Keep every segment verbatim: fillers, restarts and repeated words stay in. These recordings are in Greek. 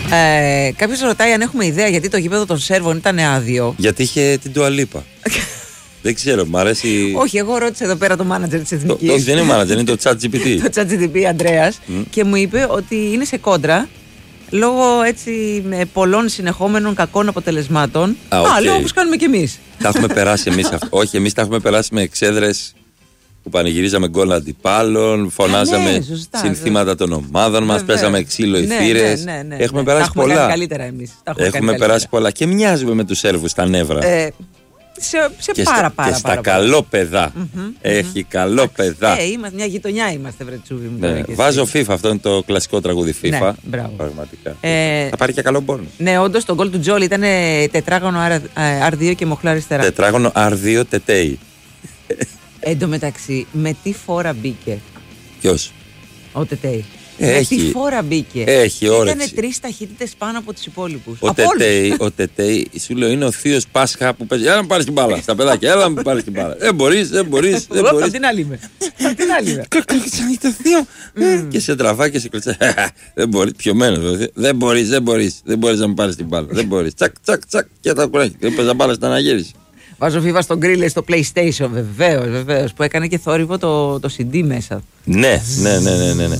Ε, Κάποιος ρωτάει αν έχουμε ιδέα γιατί το γήπεδο των Σέρβων ήταν άδειο. Γιατί είχε την Ντουαλίπα. Δεν ξέρω, μ' αρέσει. Όχι, εγώ ρώτησα εδώ πέρα το μάνατζερ της Εθνικής. Όχι, δεν είναι μάνατζερ, είναι το ChatGPT. Το ChatGPT Ανδρέας mm. και μου είπε ότι είναι σε κόντρα λόγω έτσι με πολλών συνεχόμενων κακών αποτελεσμάτων. Α, okay. Α, λέω όπως κάνουμε κι εμείς. Τα έχουμε περάσει εμείς αυτό. Όχι, εμείς τα έχουμε περάσει με εξέδρες που πανηγυρίζαμε γκολ αντιπάλων, φωνάζαμε ναι, σωστά, συνθήματα των ομάδων μας, παίζαμε ξύλο οι θύρες. Ναι, ναι, ναι, ναι, έχουμε ναι, περάσει πολλά. Έχουμε καλύτερα εμείς. Έχουμε, έχουμε περάσει πολλά και μοιάζουμε με τους Σέρβους στα νεύρα. Ε, σε σε και πάρα, στα, πάρα, και πάρα, στα καλόπεδα. Mm-hmm, Έχει mm-hmm. καλόπεδα. Ε, είμαστε, μια γειτονιά είμαστε, βρε Τσούβι μου. Ναι, βάζω FIFA, αυτό είναι το κλασικό τραγούδι FIFA. Ναι, μπράβο. Πραγματικά. Ε, θα πάρει και καλό πόνο. Ναι, όντως το γκολ του Τζόλι ήταν τετράγωνο αρ δύο και μοχλά αριστερά. Τετράγωνο αρ δύο τετέι. Εν τω μεταξύ, με τι φόρα μπήκε. Ποιος? Ο Τετέι. Έχει, με τι φόρα μπήκε. Έχει όρεξη. Ήτανε τρεις ταχύτητες πάνω από τους υπόλοιπους. Ο Τετέι, ο Τετέι, σου λέω, είναι ο θείος Πάσχα που παίζει. Έλα να πάρεις την μπάλα. Στα παιδάκια, έλα να πάρεις την μπάλα. Δεν μπορείς, δεν μπορείς. Δεν μπορείς. Απ' την άλλη είμαι. Απ' την άλλη είμαι. Κλωτσάει το θείο. Και σε τραβά και σε κλωτσάει. Δεν μπορείς, πιωμένος. Δεν μπορείς, δεν μπορείς. Δεν μπορείς να μου πάρεις την μπάλα. Δεν μπορείς. Τσακ, τσακ, τσακ. Και τα κουράκι. Δεν παίζα μπάλα στην αναγύριση. Βάζω FIFA στον γκρίλε στο PlayStation, βεβαίως, βεβαίως. Που έκανε και θόρυβο το, το σι ντι μέσα. Ναι, ναι, ναι, ναι, ναι, ναι.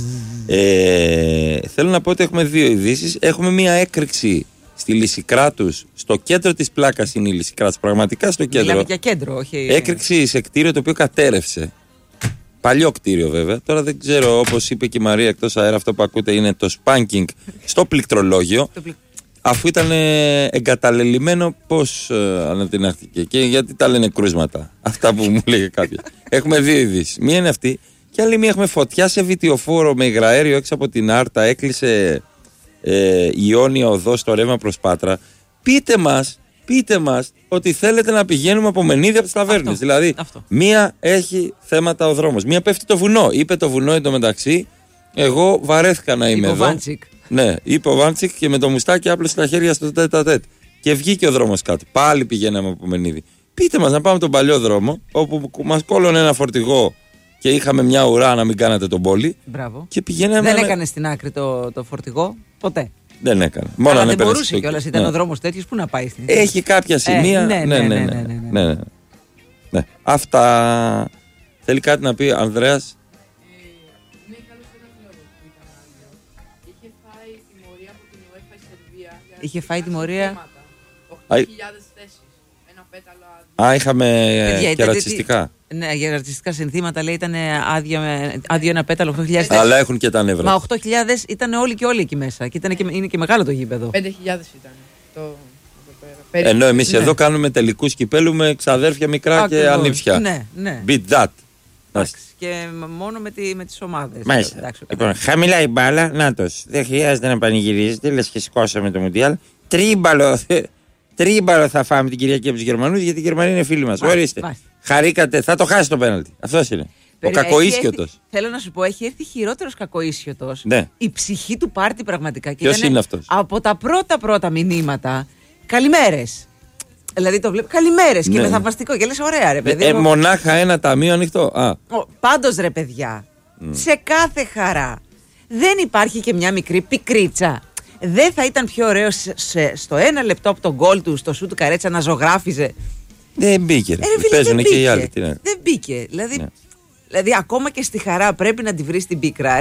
Ε, θέλω να πω ότι έχουμε δύο ειδήσεις. Έχουμε μία έκρηξη στη Λυσικράτους. Στο κέντρο της πλάκας είναι η Λυσικράτους. Πραγματικά στο κέντρο. Μιλάμε για κέντρο, όχι. Έκρηξη σε κτίριο το οποίο κατέρευσε. Παλιό κτίριο βέβαια. Τώρα δεν ξέρω, όπως είπε και η Μαρία εκτός αέρα, αυτό που ακούτε είναι το σπάνκινγκ στο πληκτρολόγιο. Αφού ήταν εγκαταλελειμμένο, πώς ε, ανατινάχθηκε και γιατί τα λένε κρούσματα. Αυτά που μου λέγε κάποιος. Έχουμε δύο ειδήσεις. Μία είναι αυτή, και άλλη μία έχουμε φωτιά σε βιτιοφόρο με υγραέριο έξω από την Άρτα. Έκλεισε ε, Ιόνια οδό στο ρεύμα προς Πάτρα. Πείτε μας, πείτε μας ότι θέλετε να πηγαίνουμε από Μενίδη από τις ταβέρνες. Δηλαδή, αυτό. Μία έχει θέματα ο δρόμος. Μία πέφτει το βουνό. Είπε το βουνό εντωμεταξύ. Εγώ βαρέθηκα να είμαι εδώ. Βάντσικ. Ναι, είπε ο Βάντσικ και με το μουστάκι άπλωσε τα χέρια στο τέτα-τέτ. Και βγήκε ο δρόμος κάτω. Πάλι πηγαίναμε από Μενίδη. Πείτε μας να πάμε τον παλιό δρόμο, όπου μας κόλλωνε ένα φορτηγό και είχαμε μια ουρά να μην κάνατε τον πόλη. Μπράβο. Και πηγαίναμε. Δεν έκανε στην άκρη το, το φορτηγό, ποτέ. Δεν έκανε. Μόνο αλλά δεν μπορούσε κιόλας, ήταν ναι. ο δρόμος τέτοιος που να πάει στην. Έχει κάποια σημεία. Ε, ναι, ναι, ναι, ναι, ναι, ναι, ναι, ναι. ναι. Αυτά. Θέλει κάτι να πει, Ανδρέας. Είχε φάει τιμωρία. οκτώ χιλιάδες θέσεις. Ένα πέταλο. Α, είχαμε και ρατσιστικά. Ναι, για ρατσιστικά συνθήματα λέει ήταν άδειο, άδειο ένα πέταλο οκτώ χιλιάδες θέσεις. Αλλά έχουν και τα νεύρα. Μα οκτώ χιλιάδες ήταν όλοι και όλοι εκεί μέσα. Και, ήταν και είναι και μεγάλο το γήπεδο. πέντε χιλιάδες ήταν. Το... Ενώ εμείς ναι. εδώ κάνουμε τελικούς κυπέλου με ξαδέρφια μικρά Άκου, και ανήψια. Ναι, ναι. Beat that. Και μόνο με, τη, με τις ομάδες. Μάλιστα. Εντάξει, λοιπόν, χαμηλά η μπάλα, νάτος. Δεν χρειάζεται να πανηγυρίζετε, λες και σηκώσαμε το Μουντιάλ. Τρίμπαλο, τρίμπαλο θα φάμε την Κυριακή από τους Γερμανούς, γιατί οι Γερμανοί είναι φίλοι μας. Ορίστε. Μάλιστα. Χαρήκατε, θα το χάσει το πέναλτι. Αυτός είναι. Περι, ο κακοίσιωτος. Θέλω να σου πω, έχει έρθει χειρότερος κακοίσιωτος. Ναι. Η ψυχή του πάρτι πραγματικά. Ποιος είναι αυτός? Από τα πρώτα πρώτα μηνύματα. Καλημέρες. Δηλαδή το βλέπω. Καλημέρες, ναι. Και με θαυμαστικό. Και λες, ωραία, ρε παιδί. Ε, μονάχα ένα ταμείο ανοιχτό. Α. Πάντως, ρε παιδιά, mm. σε κάθε χαρά δεν υπάρχει και μια μικρή πικρίτσα. Δεν θα ήταν πιο ωραίο σε, σε, στο ένα λεπτό από τον γκολ του, στο σου του Καρέτσα να ζωγράφιζε. Δεν μπήκε. Ρε. Ε, Παίζουν και οι άλλοι. Δεν μπήκε. Δηλαδή, ναι. δηλαδή, ακόμα και στη χαρά πρέπει να τη βρει την πίκρα.